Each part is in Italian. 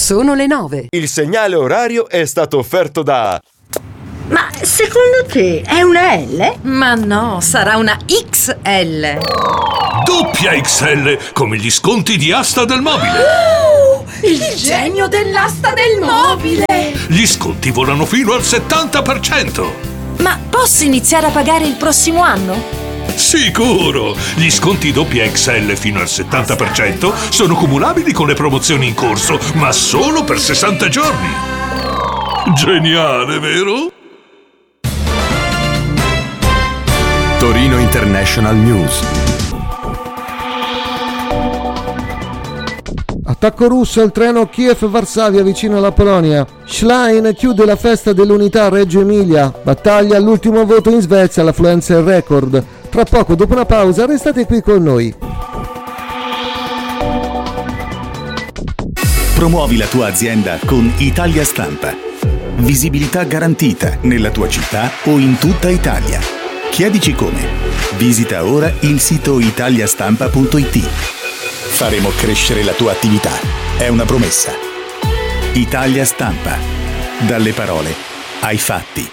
Sono le 9. Il segnale orario è stato offerto da... Ma secondo te è una L? Ma no, sarà una XL. Doppia XL, come gli sconti di Asta del Mobile. Il genio dell'asta del mobile! Gli sconti volano fino al 70%. Ma posso iniziare a pagare il prossimo anno? Sicuro! Gli sconti doppia XL fino al 70% sono cumulabili con le promozioni in corso, ma solo per 60 giorni. Geniale, vero? Torino International News. Attacco russo al treno Kiev-Varsavia vicino alla Polonia. Schlein chiude la festa dell'unità a Reggio Emilia. Battaglia all'ultimo voto in Svezia, l'affluenza è record. Tra poco, dopo una pausa, restate qui con noi. Promuovi la tua azienda con Italia Stampa. Visibilità garantita nella tua città o in tutta Italia. Chiedici come. Visita ora il sito italiastampa.it. Faremo crescere la tua attività. È una promessa. Italia Stampa. Dalle parole ai fatti.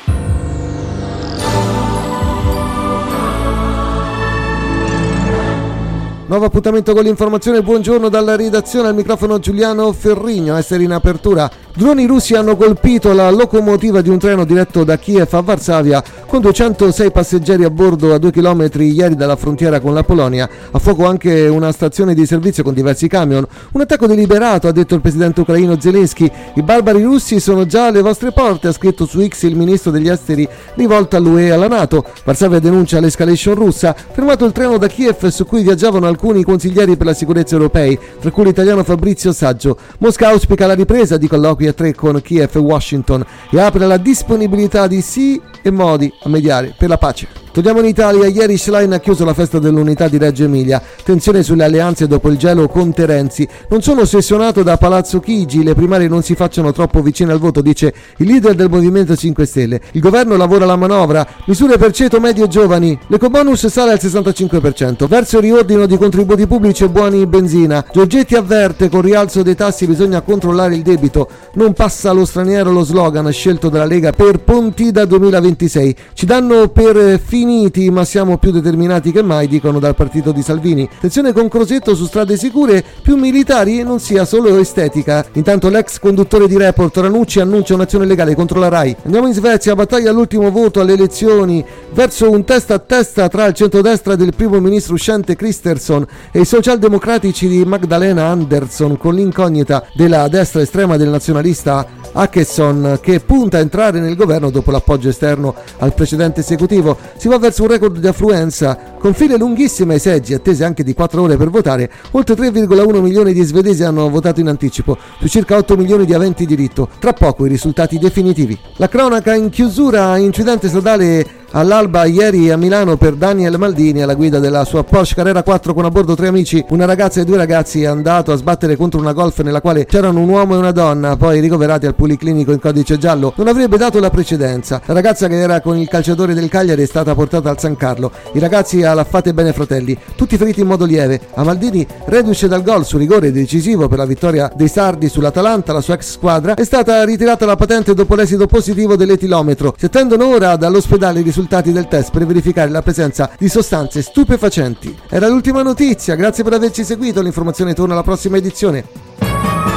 Nuovo appuntamento con l'informazione, buongiorno dalla redazione, al microfono Giuliano Ferrigno. Essere in apertura, droni russi hanno colpito la locomotiva di un treno diretto da Kiev a Varsavia con 206 passeggeri a bordo a 2 km ieri dalla frontiera con la Polonia. A fuoco anche una stazione di servizio con diversi camion. Un attacco deliberato, ha detto il presidente ucraino Zelensky. I barbari russi sono già alle vostre porte, ha scritto su X il ministro degli esteri rivolto all'UE e alla NATO. Varsavia denuncia l'escalation russa, fermato il treno da Kiev su cui viaggiavano alcuni consiglieri per la sicurezza europei, tra cui l'italiano Fabrizio Saggio. Mosca auspica la ripresa di colloqui a 3 con Kiev e Washington e apre la disponibilità di sì e modi a mediare per la pace. Torniamo in Italia. Ieri Schlein ha chiuso la festa dell'unità di Reggio Emilia. Tensione sulle alleanze dopo il gelo con Terenzi. Non sono ossessionato da Palazzo Chigi, le primarie non si facciano troppo vicine al voto, dice il leader del Movimento 5 Stelle. Il governo lavora la manovra, misure per ceto medio e giovani. L'ecobonus sale al 65%, verso il riordino di contributi pubblici e buoni benzina. Giorgetti avverte, con rialzo dei tassi bisogna controllare il debito. Non passa allo straniero lo slogan scelto dalla Lega per Pontida 2026. Ci danno per finiti, ma siamo più determinati che mai, dicono dal partito di Salvini. Tensione con Crosetto su strade sicure, più militari e non sia solo estetica. Intanto l'ex conduttore di Report Ranucci annuncia un'azione legale contro la RAI. Andiamo in Svezia, battaglia all'ultimo voto alle elezioni verso un testa a testa tra il centrodestra del primo ministro uscente Kristersson e i socialdemocratici di Magdalena Andersson, con l'incognita della destra estrema del nazionalista Åkesson, che punta a entrare nel governo dopo l'appoggio esterno al precedente esecutivo. Si va verso un record di affluenza con file lunghissime ai seggi, attese anche di 4 ore per votare. Oltre 3,1 milioni di svedesi hanno votato in anticipo, su circa 8 milioni di aventi diritto. Tra poco i risultati definitivi. La cronaca in chiusura: incidente stradale all'alba ieri a Milano per Daniel Maldini alla guida della sua Porsche Carrera 4 con a bordo 3 amici. Una ragazza e 2 ragazzi è andato a sbattere contro una Golf nella quale c'erano un uomo e una donna, poi ricoverati al policlinico in codice giallo. Non avrebbe dato la precedenza. La ragazza, che era con il calciatore del Cagliari, è stata portata al San Carlo. I ragazzi alla Fate Bene Fratelli, tutti feriti in modo lieve. A Maldini, reduce dal gol su rigore decisivo per la vittoria dei sardi sull'Atalanta, la sua ex squadra, è stata ritirata la patente dopo l'esito positivo dell'etilometro. Si attendono ora dall'ospedale i risultati del test per verificare la presenza di sostanze stupefacenti. Era l'ultima notizia, grazie per averci seguito, l'informazione torna alla prossima edizione.